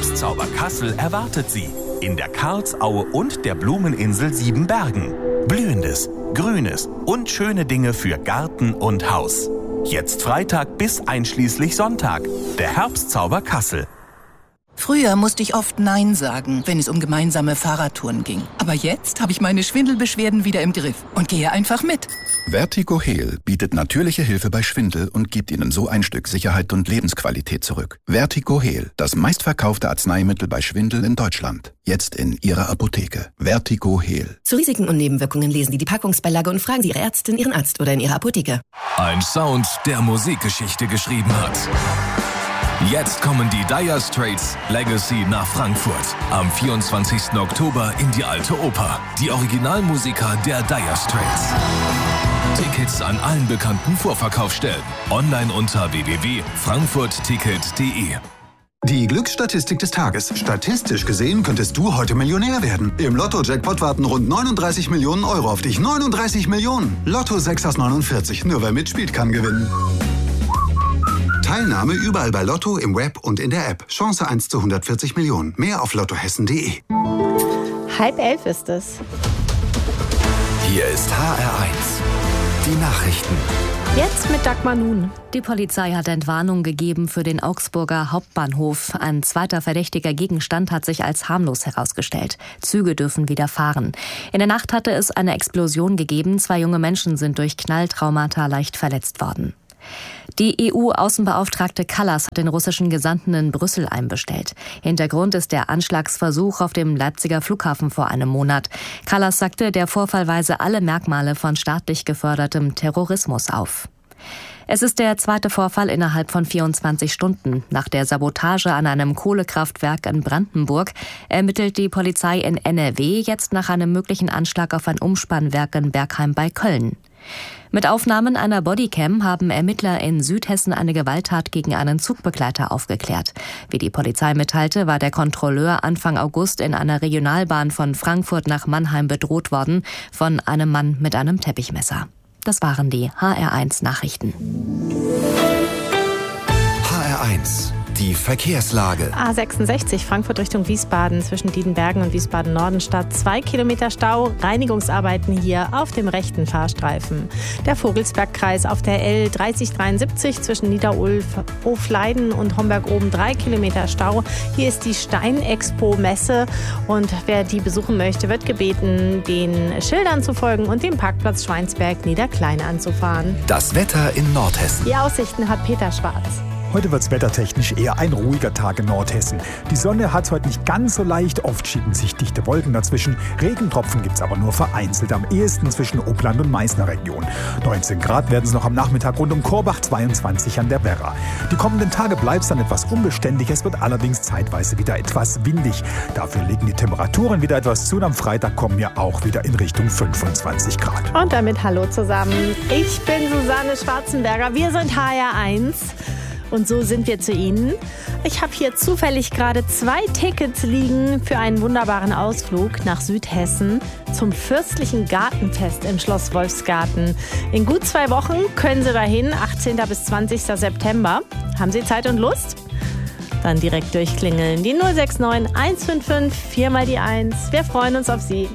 Herbstzauber Kassel erwartet Sie in der Karlsaue und der Blumeninsel Siebenbergen. Blühendes, Grünes und schöne Dinge für Garten und Haus. Jetzt Freitag bis einschließlich Sonntag. Der Herbstzauber Kassel. Früher musste ich oft Nein sagen, wenn es um gemeinsame Fahrradtouren ging. Aber jetzt habe ich meine Schwindelbeschwerden wieder im Griff und gehe einfach mit. Vertigo Heal bietet natürliche Hilfe bei Schwindel und gibt Ihnen so ein Stück Sicherheit und Lebensqualität zurück. Vertigo Heal, das meistverkaufte Arzneimittel bei Schwindel in Deutschland. Jetzt in Ihrer Apotheke. Vertigo Heal. Zu Risiken und Nebenwirkungen lesen Sie die Packungsbeilage und fragen Sie Ihre Ärztin, Ihren Arzt oder in Ihrer Apotheke. Ein Sound, der Musikgeschichte geschrieben hat. Jetzt kommen die Dire Straits Legacy nach Frankfurt. Am 24. Oktober in die Alte Oper. Die Originalmusiker der Dire Straits. Tickets an allen bekannten Vorverkaufsstellen. Online unter www.frankfurtticket.de. Die Glücksstatistik des Tages. Statistisch gesehen könntest du heute Millionär werden. Im Lotto-Jackpot warten rund 39 Millionen Euro auf dich. 39 Millionen! Lotto 6 aus 49. Nur wer mitspielt, kann gewinnen. Teilnahme überall bei Lotto, im Web und in der App. Chance 1 zu 140 Millionen. Mehr auf lottohessen.de. 10:30 ist es. Hier ist HR1. Die Nachrichten. Jetzt mit Dagmar Nun. Die Polizei hat Entwarnung gegeben für den Augsburger Hauptbahnhof. Ein zweiter verdächtiger Gegenstand hat sich als harmlos herausgestellt. Züge dürfen wieder fahren. In der Nacht hatte es eine Explosion gegeben. 2 junge Menschen sind durch Knalltraumata leicht verletzt worden. Die EU-Außenbeauftragte Kallas hat den russischen Gesandten in Brüssel einbestellt. Hintergrund ist der Anschlagsversuch auf dem Leipziger Flughafen vor einem Monat. Kallas sagte, der Vorfall weise alle Merkmale von staatlich gefördertem Terrorismus auf. Es ist der zweite Vorfall innerhalb von 24 Stunden. Nach der Sabotage an einem Kohlekraftwerk in Brandenburg ermittelt die Polizei in NRW jetzt nach einem möglichen Anschlag auf ein Umspannwerk in Bergheim bei Köln. Mit Aufnahmen einer Bodycam haben Ermittler in Südhessen eine Gewalttat gegen einen Zugbegleiter aufgeklärt. Wie die Polizei mitteilte, war der Kontrolleur Anfang August in einer Regionalbahn von Frankfurt nach Mannheim bedroht worden von einem Mann mit einem Teppichmesser. Das waren die HR1 Nachrichten. HR1. Die Verkehrslage. A66 Frankfurt Richtung Wiesbaden zwischen Diedenbergen und Wiesbaden-Norden-Stadt. 2 Kilometer Stau, Reinigungsarbeiten hier auf dem rechten Fahrstreifen. Der Vogelsbergkreis auf der L3073 zwischen Niederulf-Hofleiden und Homberg-Oben 3 Kilometer Stau. Hier ist die Steinexpo-Messe und wer die besuchen möchte, wird gebeten, den Schildern zu folgen und den Parkplatz Schweinsberg-Niederklein anzufahren. Das Wetter in Nordhessen. Die Aussichten hat Peter Schwarz. Heute wird es wettertechnisch eher ein ruhiger Tag in Nordhessen. Die Sonne hat es heute nicht ganz so leicht, oft schieben sich dichte Wolken dazwischen. Regentropfen gibt es aber nur vereinzelt, am ehesten zwischen Oppland und Meißner Region. 19 Grad werden es noch am Nachmittag rund um Korbach, 22 an der Werra. Die kommenden Tage bleibt es dann etwas unbeständig, es wird allerdings zeitweise wieder etwas windig. Dafür legen die Temperaturen wieder etwas zu und am Freitag kommen wir auch wieder in Richtung 25 Grad. Und damit hallo zusammen. Ich bin Susanne Schwarzenberger, wir sind HR1. Und so sind wir zu Ihnen. Ich habe hier zufällig gerade 2 Tickets liegen für einen wunderbaren Ausflug nach Südhessen zum Fürstlichen Gartenfest im Schloss Wolfsgarten. In gut 2 Wochen können Sie dahin, 18. bis 20. September. Haben Sie Zeit und Lust? Dann direkt durchklingeln. Die 069 155 4 mal die 1. Wir freuen uns auf Sie.